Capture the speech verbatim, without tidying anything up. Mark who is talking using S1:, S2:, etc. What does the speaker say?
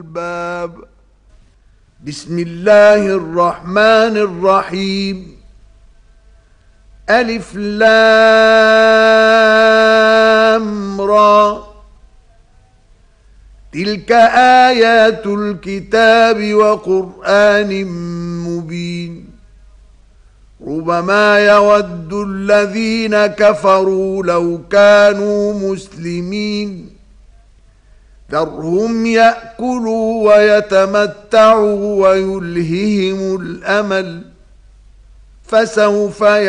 S1: الباب. بسم الله الرحمن الرحيم. ألف لام را، تلك آيات الكتاب وقرآن مبين. ربما يود الذين كفروا لو كانوا مسلمين، ذرهم يأكلوا ويتمتعوا ويلههم الأمل، فسوف